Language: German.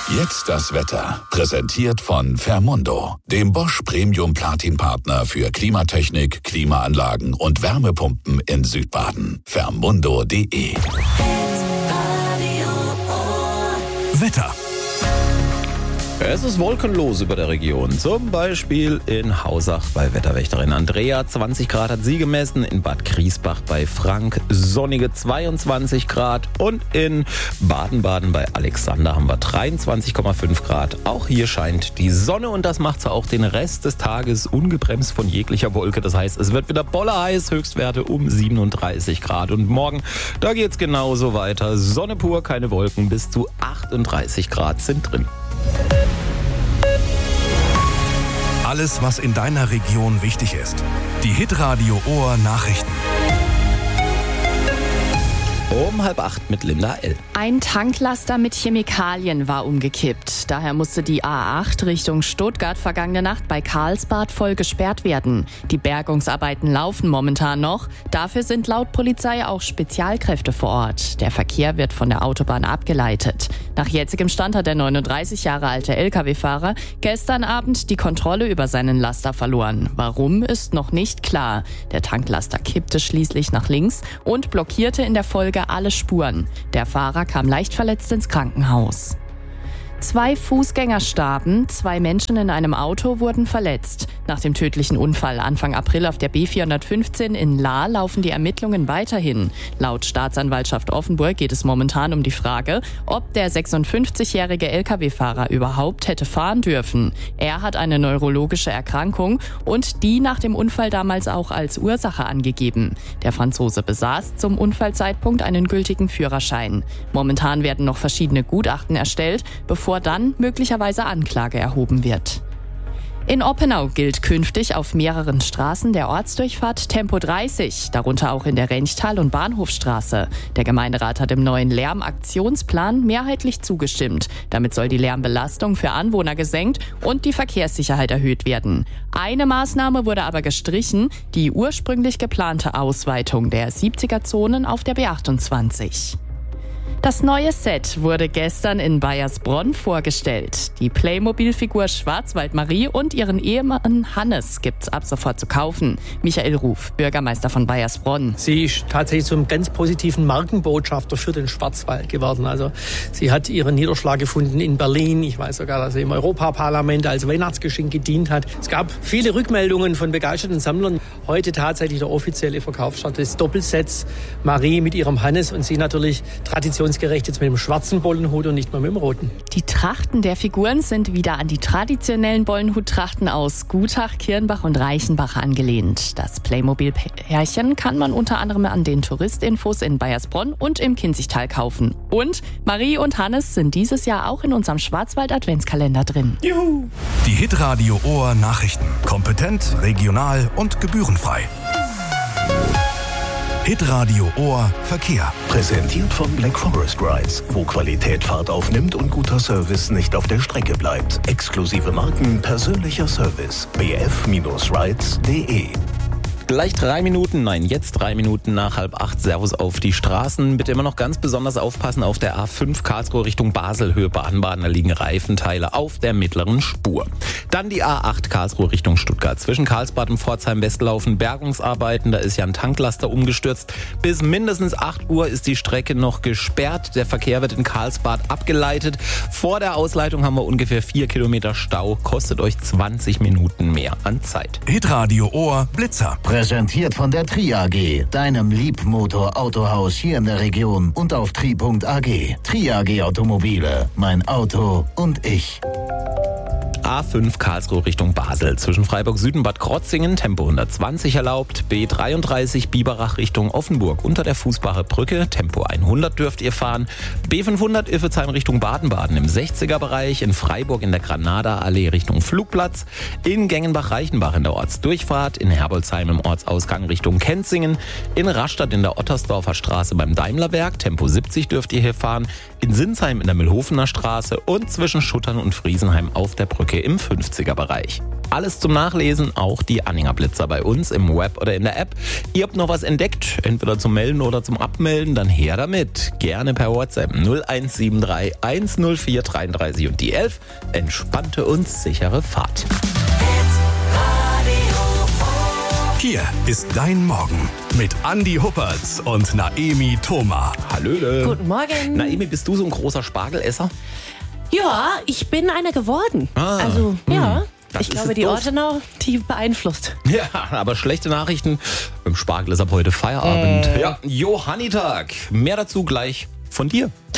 Jetzt das Wetter. Präsentiert von Fermundo, dem Bosch Premium Platin Partner für Klimatechnik, Klimaanlagen und Wärmepumpen in Südbaden. Fermundo.de. Wetter. Es ist wolkenlos über der Region, zum Beispiel in Hausach bei Wetterwächterin Andrea. 20 Grad hat sie gemessen, in Bad Griesbach bei Frank sonnige 22 Grad und in Baden-Baden bei Alexander haben wir 23,5 Grad. Auch hier scheint die Sonne und das macht so auch den Rest des Tages ungebremst von jeglicher Wolke. Das heißt, es wird wieder bollerheiß, Höchstwerte um 37 Grad. Und morgen, da geht's genauso weiter. Sonne pur, keine Wolken, bis zu 38 Grad sind drin. Alles, was in deiner Region wichtig ist. Die Hitradio Ohr Nachrichten. Um 7:30 mit Linda L. Ein Tanklaster mit Chemikalien war umgekippt. Daher musste die A8 Richtung Stuttgart vergangene Nacht bei Karlsbad voll gesperrt werden. Die Bergungsarbeiten laufen momentan noch. Dafür sind laut Polizei auch Spezialkräfte vor Ort. Der Verkehr wird von der Autobahn abgeleitet. Nach jetzigem Stand hat der 39 Jahre alte Lkw-Fahrer gestern Abend die Kontrolle über seinen Laster verloren. Warum, ist noch nicht klar. Der Tanklaster kippte schließlich nach links und blockierte in der Folge alle Spuren. Der Fahrer kam leicht verletzt ins Krankenhaus. 2 Fußgänger starben, 2 Menschen in einem Auto wurden verletzt. Nach dem tödlichen Unfall Anfang April auf der B415 in Lahr laufen die Ermittlungen weiterhin. Laut Staatsanwaltschaft Offenburg geht es momentan um die Frage, ob der 56-jährige Lkw-Fahrer überhaupt hätte fahren dürfen. Er hat eine neurologische Erkrankung und die nach dem Unfall damals auch als Ursache angegeben. Der Franzose besaß zum Unfallzeitpunkt einen gültigen Führerschein. Momentan werden noch verschiedene Gutachten erstellt, bevor dann möglicherweise Anklage erhoben wird. In Oppenau gilt künftig auf mehreren Straßen der Ortsdurchfahrt Tempo 30, darunter auch in der Renchtal- und Bahnhofstraße. Der Gemeinderat hat im neuen Lärmaktionsplan mehrheitlich zugestimmt. Damit soll die Lärmbelastung für Anwohner gesenkt und die Verkehrssicherheit erhöht werden. Eine Maßnahme wurde aber gestrichen, die ursprünglich geplante Ausweitung der 70er-Zonen auf der B28. Das neue Set wurde gestern in Baiersbronn vorgestellt. Die Playmobil-Figur Schwarzwaldmarie und ihren Ehemann Hannes gibt's ab sofort zu kaufen. Michael Ruf, Bürgermeister von Baiersbronn. Sie ist tatsächlich zum ganz positiven Markenbotschafter für den Schwarzwald geworden. Also sie hat ihren Niederschlag gefunden in Berlin. Ich weiß sogar, dass sie im Europaparlament als Weihnachtsgeschenk gedient hat. Es gab viele Rückmeldungen von begeisterten Sammlern. Heute tatsächlich der offizielle Verkaufsstart des Doppelsets. Marie mit ihrem Hannes und sie natürlich traditionsgerecht jetzt mit dem schwarzen Bollenhut und nicht mehr mit dem roten. Die Trachten der Figuren sind wieder an die traditionellen Bollenhut-Trachten aus Gutach, Kirnbach und Reichenbach angelehnt. Das Playmobil-Pärchen kann man unter anderem an den Touristinfos in Baiersbronn und im Kinzigtal kaufen. Und Marie und Hannes sind dieses Jahr auch in unserem Schwarzwald-Adventskalender drin. Juhu! Die Hitradio Ohr Nachrichten. Kompetent, regional und gebührenfrei. Hitradio Ohr Verkehr. Präsentiert von Black Forest Rides, wo Qualität Fahrt aufnimmt und guter Service nicht auf der Strecke bleibt. Exklusive Marken, persönlicher Service. bf-rides.de. Gleich 3 Minuten, nein, jetzt 3 Minuten nach 7:30. Servus auf die Straßen. Bitte immer noch ganz besonders aufpassen auf der A5 Karlsruhe Richtung Basel, Höhe Baden-Baden. Da liegen Reifenteile auf der mittleren Spur. Dann die A8 Karlsruhe Richtung Stuttgart. Zwischen Karlsbad und Pforzheim-West laufen Bergungsarbeiten. Da ist ja ein Tanklaster umgestürzt. Bis mindestens 8 Uhr ist die Strecke noch gesperrt. Der Verkehr wird in Karlsbad abgeleitet. Vor der Ausleitung haben wir ungefähr 4 Kilometer Stau. Kostet euch 20 Minuten mehr an Zeit. Hitradio Ohr Blitzer. Präsentiert von der Tri AG, deinem Liebmotor-Autohaus hier in der Region und auf tri.ag. Tri AG Automobile, mein Auto und ich. A5 Karlsruhe Richtung Basel. Zwischen Freiburg Süden Bad Krotzingen Tempo 120 erlaubt. B33 Biberach Richtung Offenburg unter der Fußbacher Brücke. Tempo 100 dürft ihr fahren. B500 Iffezheim Richtung Baden-Baden im 60er-Bereich. In Freiburg in der Granada-Allee Richtung Flugplatz. In Gengenbach-Reichenbach in der Ortsdurchfahrt. In Herbolzheim im Ortsausgang Richtung Kenzingen. In Rastatt in der Ottersdorfer Straße beim Daimlerwerk. Tempo 70 dürft ihr hier fahren. In Sinsheim in der Mühlhofener Straße. Und zwischen Schuttern und Friesenheim auf der Brücke Eishockey im 50er-Bereich. Alles zum Nachlesen, auch die Anhängerblitzer bei uns im Web oder in der App. Ihr habt noch was entdeckt, entweder zum Melden oder zum Abmelden, dann her damit. Gerne per WhatsApp 0173 104 33 und die 11. Entspannte und sichere Fahrt. Hier ist dein Morgen mit Andi Huppertz und Naemi Thoma. Hallöle. Guten Morgen. Naemi, bist du so ein großer Spargelesser? Ja, ich bin einer geworden. Ja. Das Ich ist glaube, es die doof. Ortenau, die beeinflusst. Ja, aber schlechte Nachrichten. Im Spargel ist ab heute Feierabend. Ja, Johannitag. Mehr dazu gleich von dir.